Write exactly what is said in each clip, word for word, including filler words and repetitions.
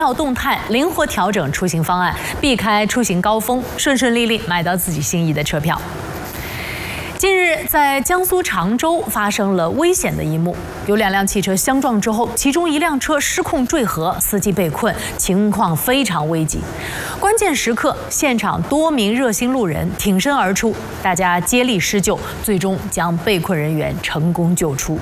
要动态灵活调整出行方案，避开出行高峰，顺顺利利买到自己心仪的车票。近日，在江苏常州发生了危险的一幕，有两辆汽车相撞之后，其中一辆车失控坠河，司机被困，情况非常危急。关键时刻，现场多名热心路人挺身而出，大家接力施救，最终将被困人员成功救出。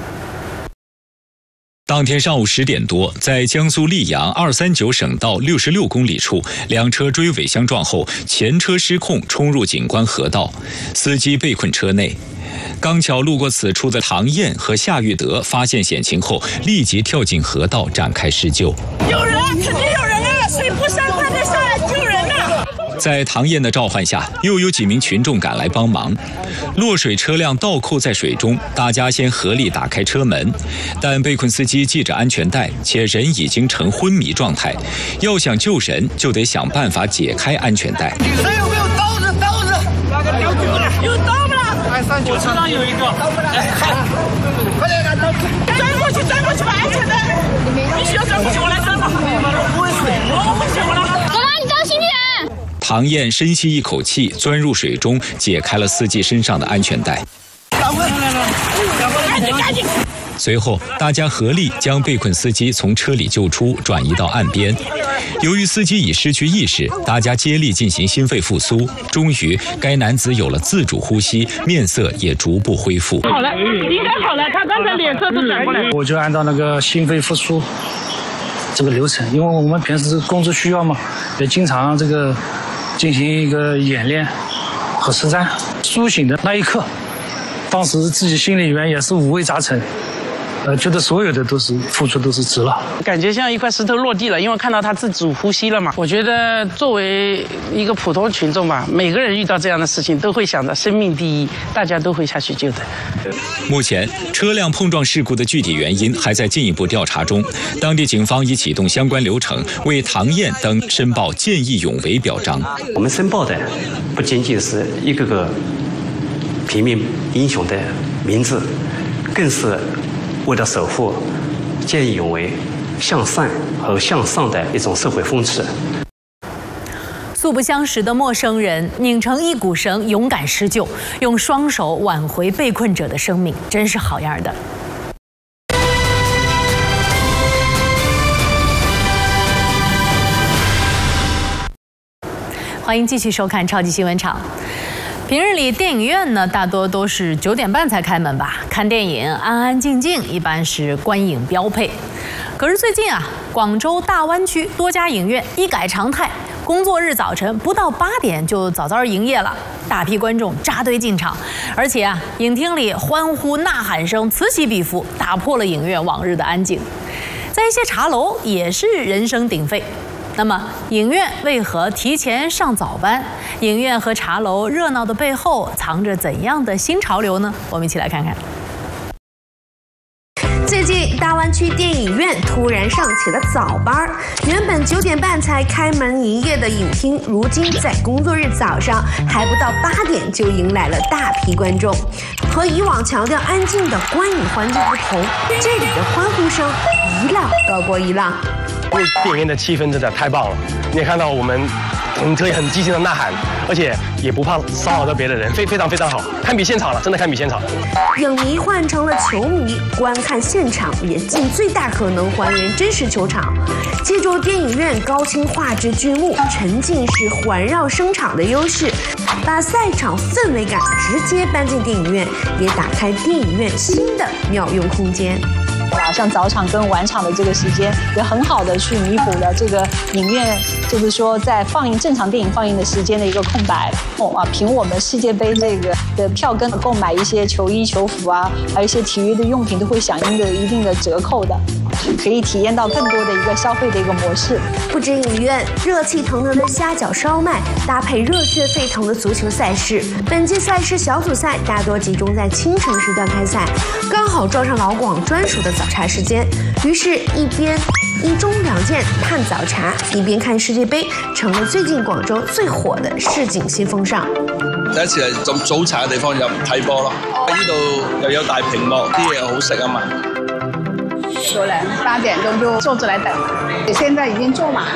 当天上午十点多，在江苏溧阳二三九省道六十六公里处，两车追尾相撞后，前车失控冲入景观河道，司机被困车内。刚巧路过此处的唐燕和夏玉德发现险情后，立即跳进河道展开施救。 有人，肯定有人啊！水不深，快点下来救人啊！ 在唐燕的召唤下，又有几名群众赶来帮忙。落水车辆倒扣在水中，大家先合力打开车门，但被困司机系着安全带，且人已经呈昏迷状态。要想救人，就得想办法解开安全带。 谁有没有刀子？刀子？那个刀子有刀吗？二三九车上有一个。快点拿刀！钻过去，钻过去，把安全带。必须要钻过去，我来钻吧。不会水，我不行，我来。 走吧，你当心点。 唐燕深吸一口气，钻入水中，解开了司机身上的安全带。随后，大家合力将被困司机从车里救出，转移到岸边。由于司机已失去意识，大家接力进行心肺复苏。终于，该男子有了自主呼吸，面色也逐步恢复。 好了，应该好了，他刚才脸色都转过来。 我就按照那个心肺复苏这个流程，因为我们平时工作需要嘛，也经常这个。 进行一个演练和实战。苏醒的那一刻，当时自己心里面也是五味杂陈，呃，觉得所有的都是付出都是值了， 感觉像一块石头落地了，因为看到他自主呼吸了嘛。我觉得作为一个普通群众吧，每个人遇到这样的事情都会想着生命第一，大家都会下去救的。 目前，车辆碰撞事故的具体原因还在进一步调查中，当地警方已启动相关流程，为唐燕等申报见义勇为表彰。 我们申报的不仅仅是一个个平民英雄的名字，更是 为了守护见义勇为、向善和向上的一种社会风气。 素不相识的陌生人拧成一股绳，勇敢施救，用双手挽回被困者的生命，真是好样的。欢迎继续收看超级新闻场。 平日里电影院呢，大多都是九点半才开门吧。看电影安安静静，一般是观影标配。可是最近啊，广州大湾区多家影院一改常态，工作日早晨不到八点就早早营业了，大批观众扎堆进场，而且啊，影厅里欢呼呐喊声此起彼伏，打破了影院往日的安静。在一些茶楼也是人声鼎沸。 那么，影院为何提前上早班？影院和茶楼热闹的背后，藏着怎样的新潮流呢？我们一起来看看。 最近，大湾区电影院突然上起了早班，原本九点半才开门营业的影厅，如今在工作日早上还不到八点就迎来了大批观众。和以往强调安静的观影环境不同，这里的欢呼声一浪高过一浪。 因为电影院的气氛真的太棒了，你也看到我们，嗯，可以很激情的呐喊，而且也不怕骚扰到别的人，非非常非常好，堪比现场了，真的堪比现场。 影迷换成了球迷，观看现场也尽最大可能还原真实球场，借助电影院高清画质剧目、沉浸式环绕声场的优势，把赛场氛围感直接搬进电影院，也打开电影院新的妙用空间。 啊，像早场跟晚场的这个时间，也很好的去弥补了这个影院，就是说在放映正常电影放映的时间的一个空白。哦啊，凭我们世界杯这个的票根购买一些球衣、球服啊，还有一些体育的用品，都会响应着一定的折扣的，可以体验到更多的一个消费的一个模式。不止影院，热气腾腾的虾饺烧麦搭配热血沸腾的足球赛事，本届赛事小组赛大多集中在清晨时段开赛，刚好撞上老广专属的 早茶时间，于是，一边一盅两件盼早茶，一边看世界杯，成了最近廣州最火的市井新風尚。 第一次係咁早茶嘅地方入睇波咯，呢度又有大屏幕，啲嘢又好食啊嘛。 有人八點鐘就坐着來等，現在已經坐滿。